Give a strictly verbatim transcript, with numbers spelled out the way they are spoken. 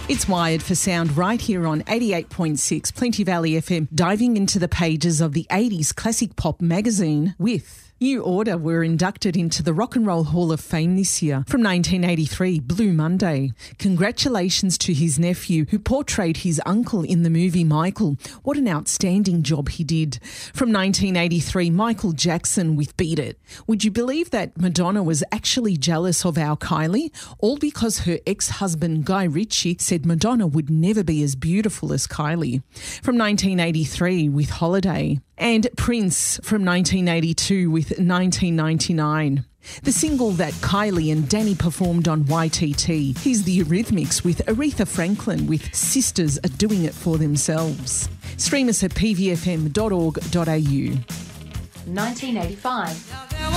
It's Wired for Sound right here on eighty-eight point six Plenty Valley F M, diving into the pages of the eighties classic pop magazine with... New Order were inducted into the Rock and Roll Hall of Fame this year. From nineteen eighty-three, Blue Monday. Congratulations to his nephew who portrayed his uncle in the movie Michael. What an outstanding job he did. From nineteen eighty-three, Michael Jackson with Beat It. Would you believe that Madonna was actually jealous of our Kylie? All because her ex-husband Guy Ritchie said Madonna would never be as beautiful as Kylie. From nineteen eighty-three with Holiday. And Prince from nineteen eighty-two with nineteen ninety-nine. The single that Kylie and Danny performed on Y T T. Here's the Eurythmics with Aretha Franklin with Sisters Are Doing It For Themselves. Stream us at p v f m dot org dot a u. nineteen eighty-five.